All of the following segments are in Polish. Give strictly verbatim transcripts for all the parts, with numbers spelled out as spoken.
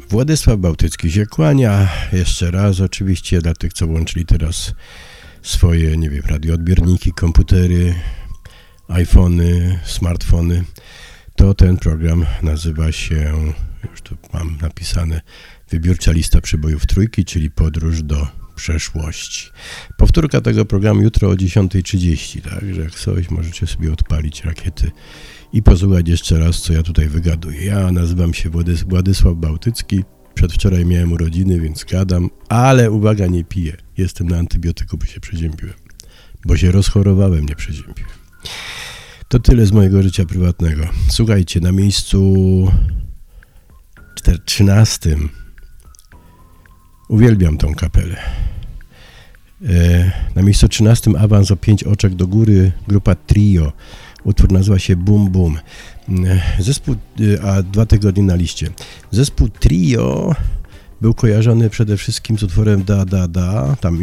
Władysław Bałtycki się kłania. Jeszcze raz oczywiście dla tych, co włączyli teraz swoje, nie wiem, radioodbiorniki, komputery, iPhony, smartfony. To ten program nazywa się, już tu mam napisane, wybiórcza lista przybojów trójki, czyli podróż do przeszłości. Powtórka tego programu jutro o dziesiąta trzydzieści, także jak coś możecie sobie odpalić rakiety i posłuchać jeszcze raz, co ja tutaj wygaduję. Ja nazywam się Władys- Władysław Bałtycki. Przedwczoraj miałem urodziny, więc gadam, ale uwaga, nie piję. Jestem na antybiotyku, bo się przeziębiłem. Bo się rozchorowałem, nie przeziębiłem. To tyle z mojego życia prywatnego. Słuchajcie, na miejscu trzynastym uwielbiam tą kapelę. E, na miejscu trzynastym awans o pięć oczek do góry, grupa Trio. Utwór nazywa się Bum Bum. Zespół, a dwa tygodnie na liście. Zespół Trio był kojarzony przede wszystkim z utworem Da Da Da. Tam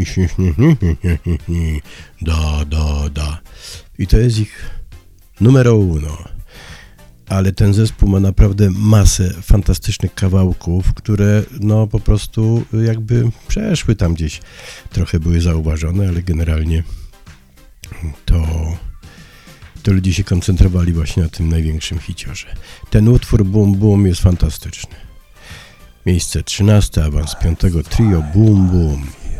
Da Da Da. I to jest ich numero uno. Ale ten zespół ma naprawdę masę fantastycznych kawałków, które no po prostu jakby przeszły tam gdzieś. Trochę były zauważone, ale generalnie to... to ludzie się koncentrowali właśnie na tym największym hiciorze. Ten utwór Bum Bum jest fantastyczny. Miejsce trzynaste, awans piątego, Trio Bum Bum.